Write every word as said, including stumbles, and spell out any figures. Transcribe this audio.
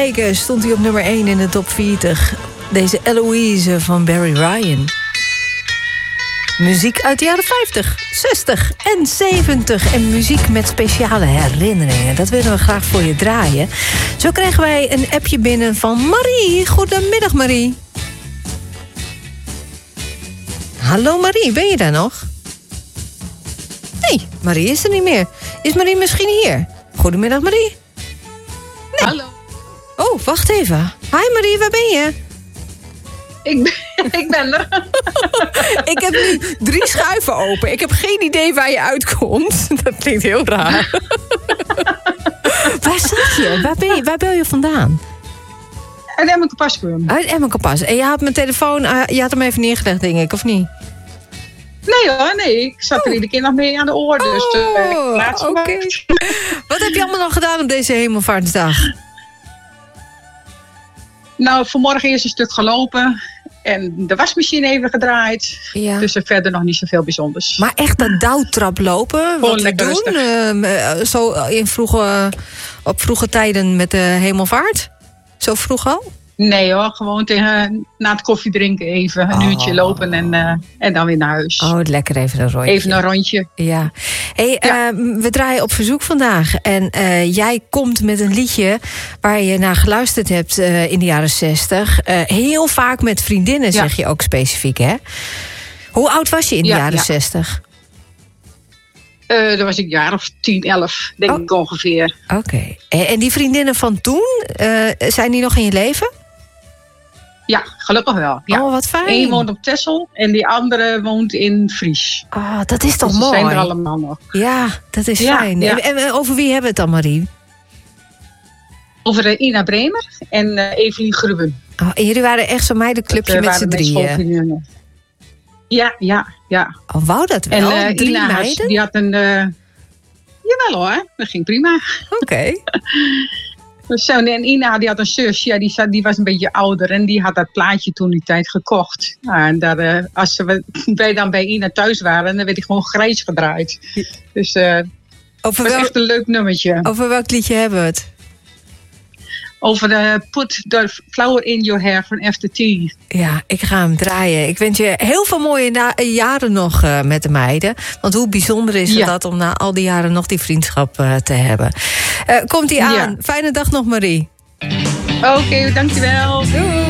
weken stond hij op nummer één in de top veertig. Deze Eloise van Barry Ryan. Muziek uit de jaren vijftig, zestig en zeventig. En muziek met speciale herinneringen. Dat willen we graag voor je draaien. Zo krijgen wij een appje binnen van Marie. Goedemiddag, Marie. Hallo Marie, ben je daar nog? Nee, Marie is er niet meer. Is Marie misschien hier? Goedemiddag, Marie. Nee. Hallo. Oh, wacht even. Hi Marie, waar ben je? Ik ben, ik ben er. Ik heb nu drie schuiven open. Ik heb geen idee waar je uitkomt. Dat klinkt heel raar. Waar zit je? Waar, ben je? waar bel je vandaan? Uit Emmen-Kapaskum. Uit Emmen-Kapas. En je had mijn telefoon, uh, je had hem even neergelegd, denk ik, of niet? Nee hoor, nee. Ik zat er oh. iedere keer nog mee aan de oor. Dus oh, uh, oké. Okay. Wat heb je allemaal nog gedaan op deze Hemelvaartsdag? Nou, vanmorgen eerst een stuk gelopen. En de wasmachine even gedraaid. Ja. Dus er verder nog niet zoveel bijzonders. Maar echt dat douwtrap lopen? Wat we doen? Uh, zo in vroege, op vroege tijden met de Hemelvaart? Zo vroeg al? Nee hoor, gewoon tegen, na het koffie drinken even. Een oh. uurtje lopen en, uh, en dan weer naar huis. Oh, lekker even een rondje. Even een rondje. Ja. Hey, ja. Uh, we draaien op verzoek vandaag. En uh, jij komt met een liedje waar je naar geluisterd hebt uh, in de jaren zestig. Uh, heel vaak met vriendinnen, ja. zeg je ook specifiek, hè? Hoe oud was je in de ja, jaren ja. zestig? Uh, dan was ik een jaar of tien, elf, denk oh. ik ongeveer. Oké. Okay. En, en die vriendinnen van toen, uh, zijn die nog in je leven? Ja, gelukkig wel. Ja. Oh, wat fijn. Eén woont op Texel en die andere woont in Fries. Ah, oh, dat is toch dus mooi. Ze zijn er allemaal nog. Ja, dat is ja, fijn. Ja. En, en over wie hebben we het dan, Marie? Over uh, Ina Bremer en uh, Evelien Grubben. Oh, en jullie waren echt zo'n meidenclubje met z'n drieën? Ja, ja, ja. Oh, wou dat wel? En uh, Drie Ina meiden? Had, die had een... Uh, jawel hoor, dat ging prima. Oké. Okay. Zo, en Ina die had een zus, ja, die, zat, die was een beetje ouder en die had dat plaatje toen die tijd gekocht. Nou, en daar, uh, als we, wij dan bij Ina thuis waren, dan werd hij gewoon grijs gedraaid. Dus uh, het was echt een leuk nummertje. Over welk liedje hebben we het? Over de Put the Flower in Your Hair van After Tea. Ja, ik ga hem draaien. Ik wens je heel veel mooie na- jaren nog uh, met de meiden. Want hoe bijzonder is ja. dat om na al die jaren nog die vriendschap uh, te hebben. Uh, komt-ie aan. Ja. Fijne dag nog, Marie. Oké, okay, dankjewel. Doei.